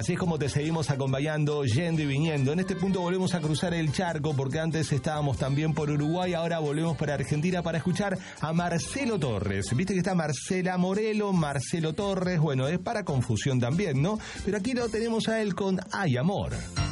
Así es como te seguimos acompañando, yendo y viniendo. En este punto volvemos a cruzar el charco porque antes estábamos también por Uruguay, ahora volvemos para Argentina para escuchar a Marcelo Torres. Viste que está Marcela Morelo, Marcelo Torres, bueno, es para confusión también, ¿no? Pero aquí lo tenemos a él con Ay Amor.